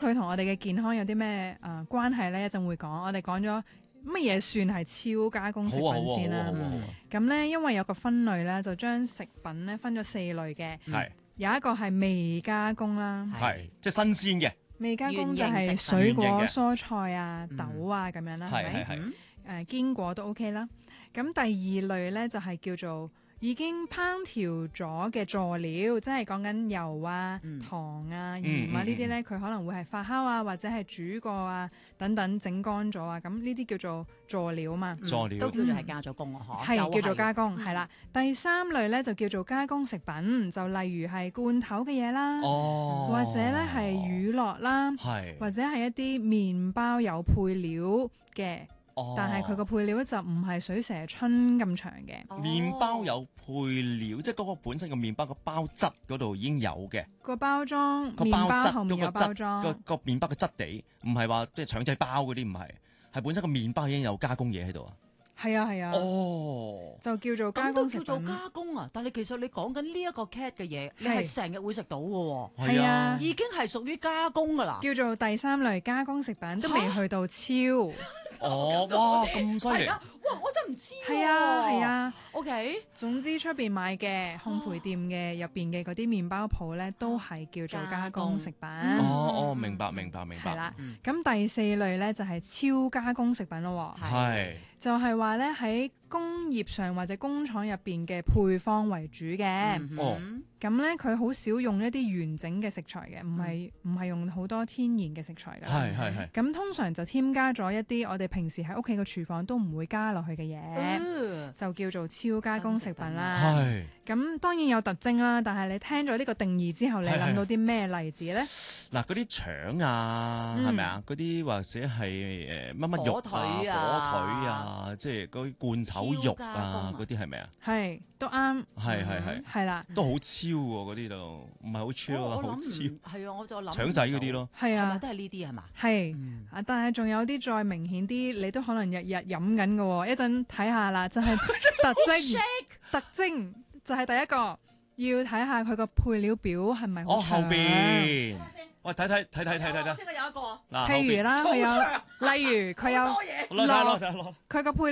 佢同我哋嘅健康有啲咩關係咧？一陣會講。我哋講咗乜嘢算係超加工食品先啦。咁咧，因為有個分類咧，就將食品咧分咗4類嘅。有一個係未加工啦， 即係新鮮嘅。 未加工就係水果、蔬菜啊、豆啊咁樣啦，係咪？堅果都 OK 啦。咁第2類咧就係叫做已經烹調咗嘅佐料，即係講緊油啊、糖啊、鹽啊呢啲咧，佢可能會係發酵啊，或者係煮過啊等等整乾咗啊，咁呢啲叫做佐料嘛。 佐料都叫做係加咗工啊， 係叫做加工，係啦。第3類咧就叫做加工食品，就例如係罐頭嘅嘢啦，或者咧係乳酪啦，或者係一啲麵包有配料嘅。但係佢個配料就唔係水蛇春咁長嘅。 麵包有配料，即係嗰個本身個麵包個包質嗰度已經有嘅。 個包裝，麵包後面有包裝。 個麵包嘅質地，唔係話即係腸仔包嗰啲，唔係，係本身個麵包已經有加工嘢喺度啊。 係啊係啊。就叫做加工食品。 咁都叫做加工啊！但係其實你講緊呢一個 cat 嘅嘢，你係成日會食到嘅喎。 係啊， 已經係屬於加工㗎啦。 叫做第3類加工食品，都未去到超。 哇，咁犀利！ 哇，我真係唔知喎。 係啊。 OK。 總之出邊買嘅烘焙店嘅入邊嘅嗰啲麵包鋪咧，都係叫做加工食品。 明白。 係啦。咁第4類咧就係超加工食品咯。 係。 就係話咧喺工業上或者工廠入邊嘅配方為主嘅。咁咧佢好少用一啲完整嘅食材嘅，唔係用好多天然嘅食材㗎。 係。 咁通常就添加咗一啲我哋平時喺屋企個廚房都唔會加落去嘅嘢，就叫做超加工食品啦。 係。 咁當然有特徵啦，但係你聽咗呢個定義之後，你諗到啲咩例子咧？ 嗱，嗰啲腸啊，係咪啊？嗰啲或者係乜乜肉啊、火腿啊，即係嗰啲罐頭肉啊，嗰啲係咪啊？ 係，都啱。係啦， 都好超喎，嗰啲就唔係好超啊，好超。 係啊，我就諗腸仔嗰啲咯。 係啊， 都係呢啲係嘛？ 係。但係仲有啲再明顯啲，你都可能日日飲緊嘅喎。一陣睇下啦，就係特徵就係第一個，要睇下佢個配料表係咪好長。 後邊，喂，睇。 即係有一個。 譬如啦，佢有，例如佢有佢個配。